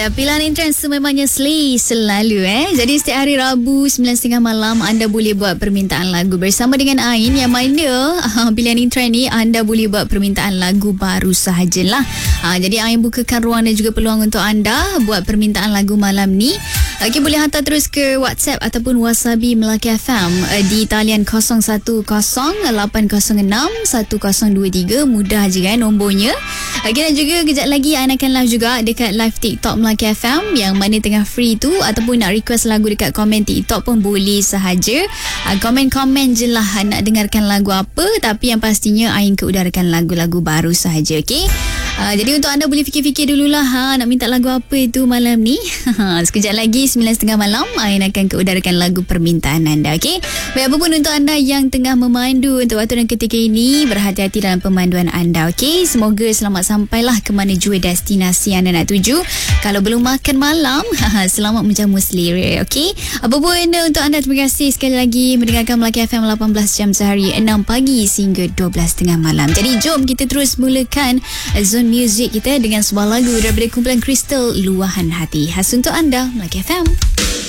Pilihan intern sememangnya Slay selalu Jadi setiap hari Rabu 9.30 malam anda boleh buat permintaan lagu bersama dengan Ain, yang mana pilihan intern ni anda boleh buat permintaan lagu baru sahajalah. Jadi Ain bukakan ruang dan juga peluang untuk anda buat permintaan lagu malam ni. Okay, boleh hantar terus ke WhatsApp ataupun Wasabi Melaka FM di talian 0108061023. Mudah je kan nombornya. Okay, dan juga kejap lagi Ain akan live juga dekat live TikTok Melaka FM yang mana tengah free tu, ataupun nak request lagu dekat komen TikTok pun boleh sahaja. Komen-komen je lah nak dengarkan lagu apa, tapi yang pastinya Ain keudarakan lagu-lagu baru sahaja. Okay, jadi untuk anda boleh fikir-fikir dululah nak minta lagu apa itu malam ni. Sekejap lagi 9.30 malam Ain akan keudarakan lagu permintaan anda. Okay, baik, apa pun untuk anda yang tengah memandu untuk waktu dan ketika ini, berhati-hati dalam pemanduan anda. Okay, semoga selamat sampailah ke mana jua destinasi anda nak tuju. Kalau belum makan malam, selamat menjamu selera. Okay, apa pun untuk anda, terima kasih sekali lagi mendengarkan Melaka FM 18 jam sehari, 6 pagi sehingga 12 tengah malam. Jadi jom kita terus mulakan zone music kita dengan sebuah lagu daripada kumpulan Crystal, Luahan Hati. Khas untuk anda, Melaka FM.